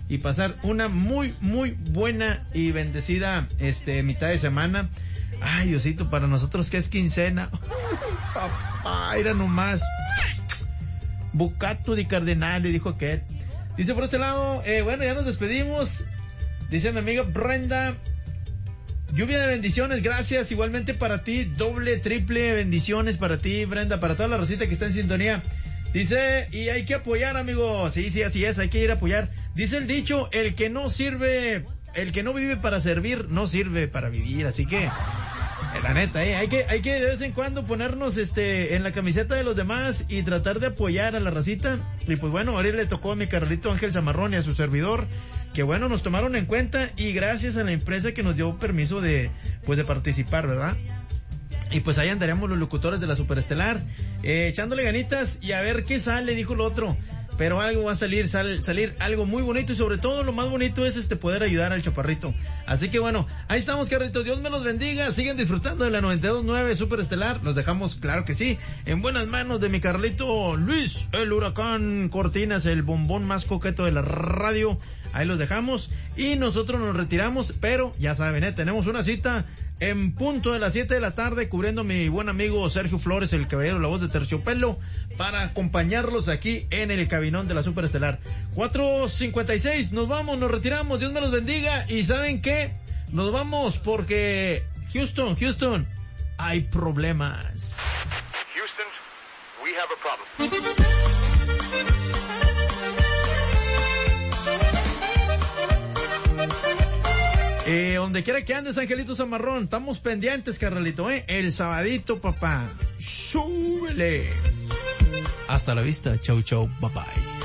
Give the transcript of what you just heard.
y pasar una muy, muy buena y bendecida, mitad de semana. Ay, Diosito, para nosotros que es quincena. Papá, era nomás. Bucato di Cardenale, dijo aquel. Dice por este lado, bueno, ya nos despedimos. Dice mi amiga Brenda, lluvia de bendiciones, gracias, igualmente para ti, doble, triple bendiciones para ti, Brenda, para toda la rosita que está en sintonía. Dice, y hay que apoyar, amigos. Sí, así es, hay que ir a apoyar. Dice el dicho, el que no vive para servir, no sirve para vivir, así que... La neta, hay que de vez en cuando ponernos en la camiseta de los demás y tratar de apoyar a la racita. Y pues bueno, ahora le tocó a mi Carlito Ángel Zamarrón y a su servidor, que bueno, nos tomaron en cuenta y gracias a la empresa que nos dio permiso de participar, ¿verdad? Y pues ahí andaremos los locutores de la Superestelar, echándole ganitas y a ver qué sale, dijo el otro. Pero algo va a salir algo muy bonito y sobre todo lo más bonito es poder ayudar al chaparrito. Así que bueno, ahí estamos, Carlitos, Dios me los bendiga, sigan disfrutando de la 92.9 Superestelar, los dejamos, claro que sí, en buenas manos de mi Carlito Luis, el huracán Cortinas, el bombón más coqueto de la radio. Ahí los dejamos y nosotros nos retiramos, pero ya saben, tenemos una cita en punto de las 7 de la tarde, cubriendo a mi buen amigo Sergio Flores, el caballero, la voz de Terciopelo, para acompañarlos aquí en el cabinón de la Superestelar. 4:56, nos vamos, nos retiramos, Dios me los bendiga, y ¿saben qué? Nos vamos porque Houston, hay problemas. Houston, we have a problem. Donde quiera que andes, Angelito Zamarrón, estamos pendientes, carnalito, el sabadito, papá. Súbele. Hasta la vista, chau, bye bye.